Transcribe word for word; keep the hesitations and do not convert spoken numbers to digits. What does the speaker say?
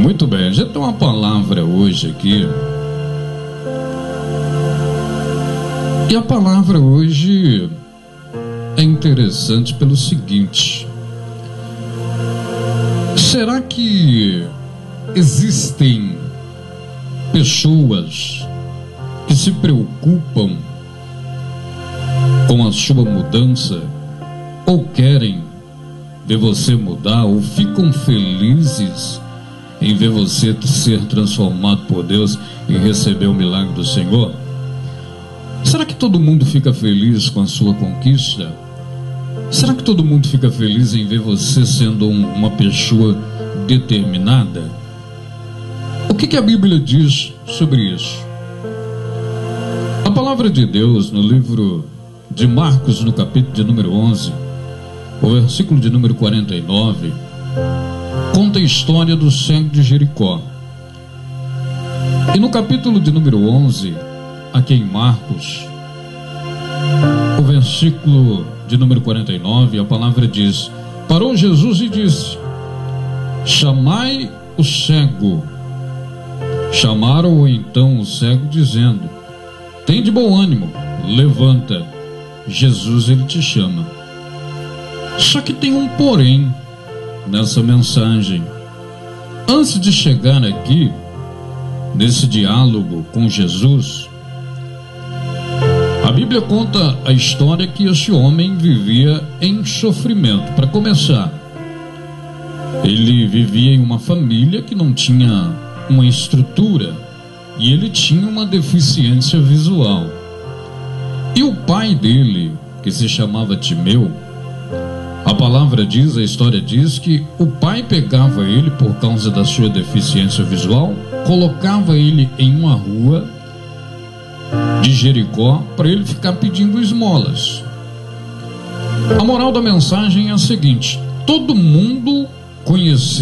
Muito bem, a gente tem uma palavra hoje aqui. E a palavra hoje é interessante pelo seguinte: será que existem pessoas que se preocupam com a sua mudança, ou querem ver você mudar, ou ficam felizes em ver você ser transformado por Deus e receber o milagre do Senhor? Será que todo mundo fica feliz com a sua conquista? Será que todo mundo fica feliz em ver você sendo um, uma pessoa determinada? O que, que a Bíblia diz sobre isso? A palavra de Deus no livro de Marcos, no capítulo de número onze, o versículo de número quarenta e nove, conta a história do cego de Jericó. E no capítulo de número onze, aqui em Marcos, o versículo de número quarenta e nove, a palavra diz: parou Jesus e disse: chamai o cego. Chamaram-o então o cego, dizendo: tem de bom ânimo, levanta, Jesus ele te chama. Só que tem um porém nessa mensagem. Antes de chegar aqui, nesse diálogo com Jesus, a Bíblia conta a história que esse homem vivia em sofrimento. Para começar, ele vivia em uma família que não tinha uma estrutura e ele tinha uma deficiência visual. E o pai dele, que se chamava Timeu, a palavra diz, a história diz que o pai pegava ele por causa da sua deficiência visual, colocava ele em uma rua de Jericó para ele ficar pedindo esmolas. A moral da mensagem é a seguinte: todo mundo conhecia